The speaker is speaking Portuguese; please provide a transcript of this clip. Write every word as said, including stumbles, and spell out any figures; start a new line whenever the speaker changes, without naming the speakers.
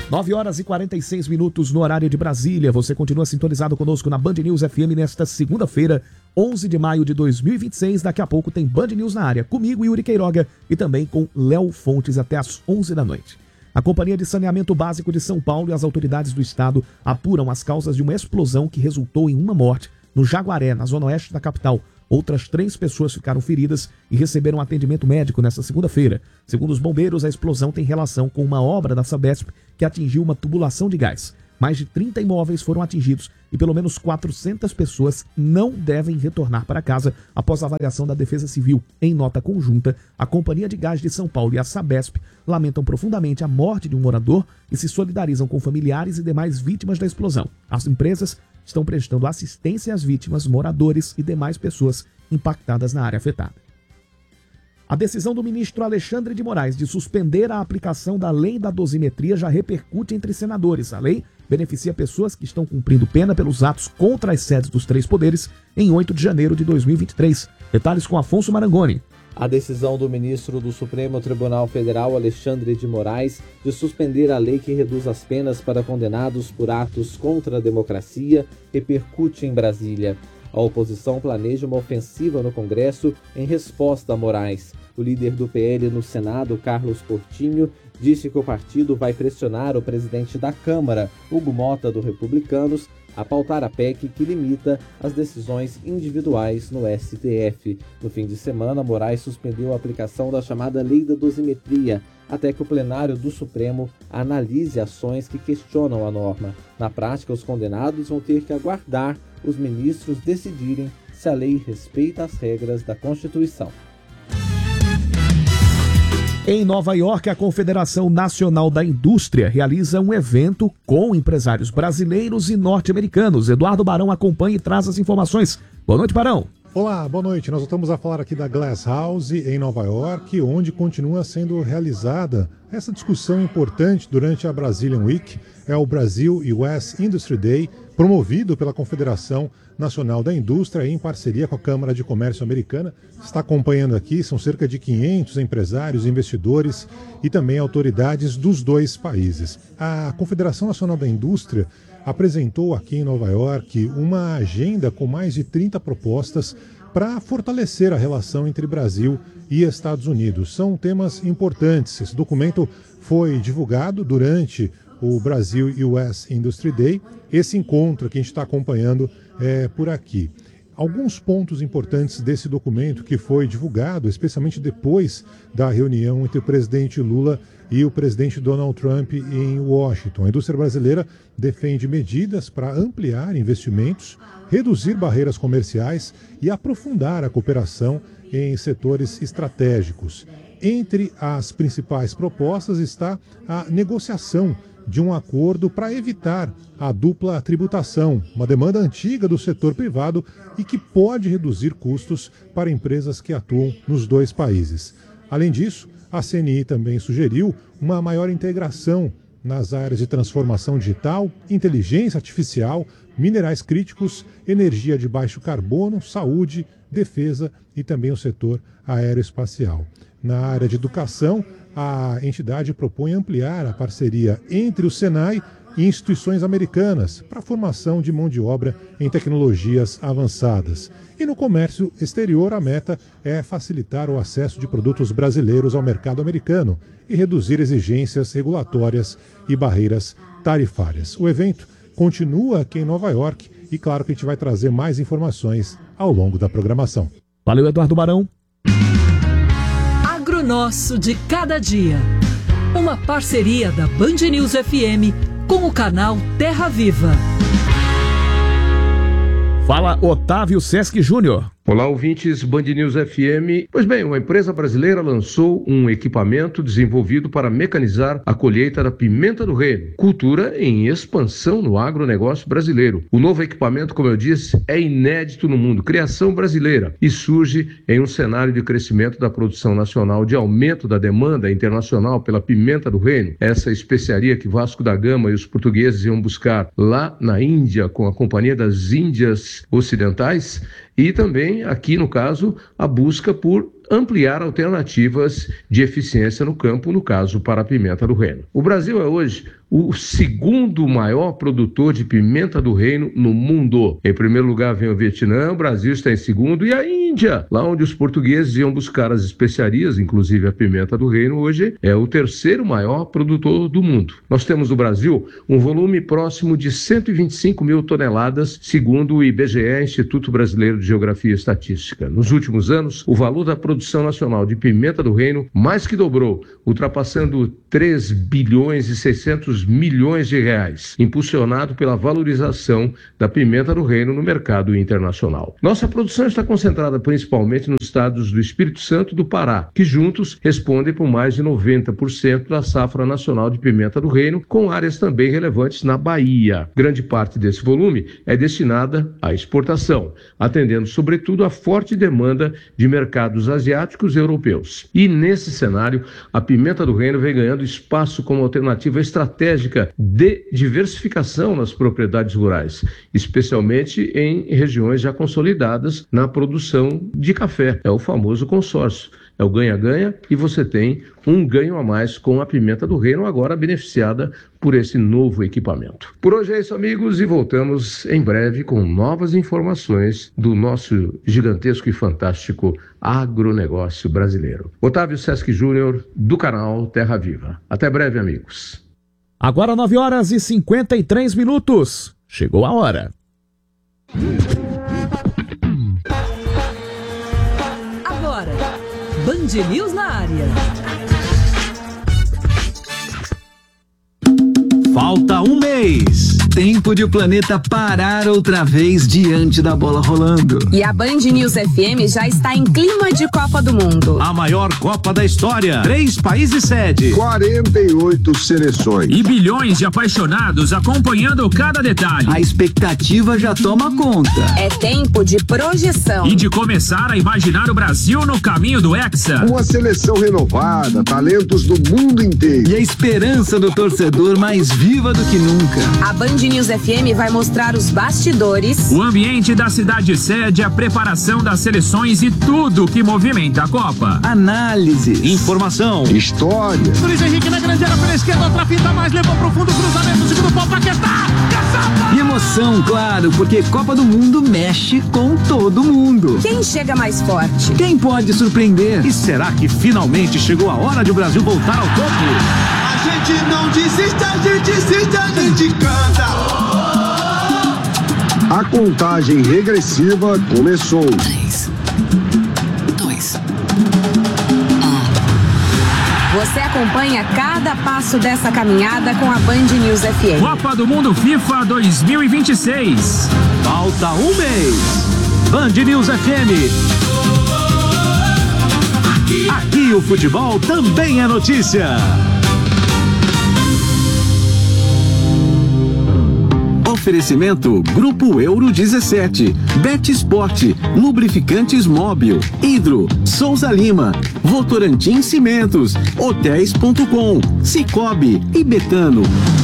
nove horas e quarenta e seis minutos no horário de Brasília. Você continua sintonizado conosco na Band News F M nesta segunda-feira, onze de maio de dois mil e vinte e seis. Daqui a pouco tem Band News na área, comigo, Yuri Queiroga, e também com Léo Fontes até às onze da noite. A Companhia de Saneamento Básico de São Paulo e as autoridades do estado apuram as causas de uma explosão que resultou em uma morte no Jaguaré, na zona oeste da capital. Outras três pessoas ficaram feridas e receberam atendimento médico nesta segunda-feira. Segundo os bombeiros, a explosão tem relação com uma obra da Sabesp que atingiu uma tubulação de gás. Mais de trinta imóveis foram atingidos e pelo menos quatrocentas pessoas não devem retornar para casa após a avaliação da Defesa Civil. Em nota conjunta, a Companhia de Gás de São Paulo e a Sabesp lamentam profundamente a morte de um morador e se solidarizam com familiares e demais vítimas da explosão. As empresas estão prestando assistência às vítimas, moradores e demais pessoas impactadas na área afetada. A decisão do ministro Alexandre de Moraes de suspender a aplicação da lei da dosimetria já repercute entre senadores. A lei beneficia pessoas que estão cumprindo pena pelos atos contra as sedes dos três poderes em oito de janeiro de dois mil e vinte e três. Detalhes com Afonso Marangoni.
A decisão do ministro do Supremo Tribunal Federal, Alexandre de Moraes, de suspender a lei que reduz as penas para condenados por atos contra a democracia, repercute em Brasília. A oposição planeja uma ofensiva no Congresso em resposta a Moraes. O líder do P L no Senado, Carlos Portinho, disse que o partido vai pressionar o presidente da Câmara, Hugo Mota, do Republicanos, a pautar a P E C que limita as decisões individuais no S T F. No fim de semana, Moraes suspendeu a aplicação da chamada Lei da Dosimetria, até que o plenário do Supremo analise ações que questionam a norma. Na prática, os condenados vão ter que aguardar os ministros decidirem se a lei respeita as regras da Constituição.
Em Nova York, a Confederação Nacional da Indústria realiza um evento com empresários brasileiros e norte-americanos. Eduardo Barão acompanha e traz as informações. Boa noite, Barão.
Olá, boa noite. Nós voltamos a falar aqui da Glass House em Nova York, onde continua sendo realizada essa discussão importante durante a Brazilian Week. É o Brasil U S Industry Day, promovido pela Confederação Nacional da Indústria em parceria com a Câmara de Comércio Americana. Está acompanhando aqui, são cerca de quinhentos empresários, investidores e também autoridades dos dois países. A Confederação Nacional da Indústria apresentou aqui em Nova York uma agenda com mais de trinta propostas para fortalecer a relação entre Brasil e Estados Unidos. São temas importantes. Esse documento foi divulgado durante o Brasil U S Industry Day, esse encontro que a gente está acompanhando é, por aqui. Alguns pontos importantes desse documento que foi divulgado, especialmente depois da reunião entre o presidente Lula e o presidente Donald Trump em Washington. A indústria brasileira defende medidas para ampliar investimentos, reduzir barreiras comerciais e aprofundar a cooperação em setores estratégicos. Entre as principais propostas está a negociação de um acordo para evitar a dupla tributação, uma demanda antiga do setor privado e que pode reduzir custos para empresas que atuam nos dois países. Além disso, a C N I também sugeriu uma maior integração nas áreas de transformação digital, inteligência artificial, minerais críticos, energia de baixo carbono, saúde, defesa e também o setor aeroespacial. Na área de educação, a entidade propõe ampliar a parceria entre o Senai e instituições americanas para a formação de mão de obra em tecnologias avançadas. E no comércio exterior, a meta é facilitar o acesso de produtos brasileiros ao mercado americano e reduzir exigências regulatórias e barreiras tarifárias. O evento continua aqui em Nova York e claro que a gente vai trazer mais informações ao longo da programação.
Valeu, Eduardo Barão.
Nosso de cada dia. Uma parceria da Band News F M com o canal Terra Viva.
Fala, Otávio Sesc Júnior.
Olá, ouvintes Band News F M. Pois bem, uma empresa brasileira lançou um equipamento desenvolvido para mecanizar a colheita da pimenta do reino, cultura em expansão no agronegócio brasileiro. O novo equipamento, como eu disse, é inédito no mundo, criação brasileira, e surge em um cenário de crescimento da produção nacional, de aumento da demanda internacional pela pimenta do reino, essa especiaria que Vasco da Gama e os portugueses iam buscar lá na Índia com a Companhia das Índias Ocidentais. E também, aqui no caso, a busca por ampliar alternativas de eficiência no campo, no caso para a pimenta do reino. O Brasil é hoje o segundo maior produtor de pimenta do reino no mundo. Em primeiro lugar vem o Vietnã, o Brasil está em segundo, e a Índia, lá onde os portugueses iam buscar as especiarias, inclusive a pimenta do reino, hoje é o terceiro maior produtor do mundo. Nós temos no Brasil um volume próximo de cento e vinte e cinco mil toneladas, segundo o I B G E, Instituto Brasileiro de Geografia e Estatística. Nos últimos anos, o valor da produção nacional de pimenta do reino mais que dobrou, ultrapassando três bilhões e seiscentos milhões de reais, impulsionado pela valorização da pimenta do reino no mercado internacional. Nossa produção está concentrada principalmente nos estados do Espírito Santo e do Pará, que juntos respondem por mais de noventa por cento da safra nacional de pimenta do reino, com áreas também relevantes na Bahia. Grande parte desse volume é destinada à exportação, atendendo sobretudo à forte demanda de mercados asiáticos e europeus. E nesse cenário, a pimenta do reino vem ganhando espaço como alternativa estratégica de diversificação nas propriedades rurais, especialmente em regiões já consolidadas na produção de café. É o famoso consórcio. É o ganha-ganha e você tem um ganho a mais com a pimenta do reino, agora beneficiada por esse novo equipamento. Por hoje é isso, amigos, e voltamos em breve com novas informações do nosso gigantesco e fantástico agronegócio brasileiro. Otávio Sesc Júnior, do canal Terra Viva. Até breve, amigos.
Agora nove horas e cinquenta e três minutos. Chegou a hora.
Agora, Band News na área.
Falta um mês. Tempo de o planeta parar outra vez diante da bola rolando.
E a Band News F M já está em clima de Copa do Mundo.
A maior Copa da história. Três países sede.
quarenta e oito seleções.
E bilhões de apaixonados acompanhando cada detalhe.
A expectativa já toma conta.
É tempo de projeção.
E de começar a imaginar o Brasil no caminho do Hexa.
Uma seleção renovada, talentos do mundo inteiro.
E a esperança do torcedor mais viva do que nunca.
A Band News F M vai mostrar os bastidores,
o ambiente da cidade sede, a preparação das seleções e tudo que movimenta a Copa.
Análise, informação,
história.
Luiz Henrique na grande área pela esquerda, outra fita mais, levou pro fundo, cruzamento, segundo pau, Paquetá, caçapa!
E emoção, claro, porque Copa do Mundo mexe com todo mundo.
Quem chega mais forte?
Quem pode surpreender?
E será que finalmente chegou a hora de o Brasil voltar ao topo?
A gente não desiste, a gente insiste, a gente canta.
A contagem regressiva começou.
três, dois, um. Você acompanha cada passo dessa caminhada com a Band News F M.
Copa do Mundo FIFA dois mil e vinte e seis.
Falta um mês. Band News F M. Aqui o futebol também é notícia. Oferecimento Grupo Euro dezessete, Bet Sport, Lubrificantes Móbil, Hidro, Souza Lima, Votorantim Cimentos, Hotéis ponto com, Cicobi e Betano.